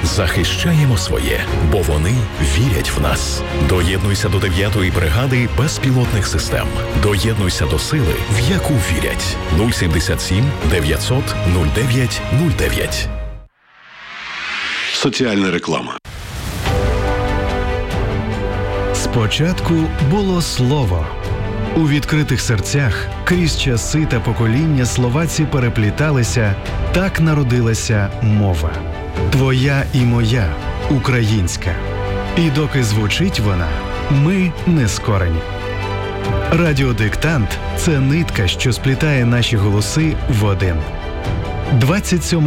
Захищаємо своє, бо вони вірять в нас. Доєднуйся до 9-ї бригади безпілотних систем. Доєднуйся до сили, в яку вірять. 077 900 09 09. Соціальна реклама. Спочатку було слово. У відкритих серцях крізь часи та покоління слова ці перепліталися, так народилася мова. Твоя і моя, українська. І доки звучить вона, ми не скорені. Радіодиктант – це нитка, що сплітає наші голоси в один. 27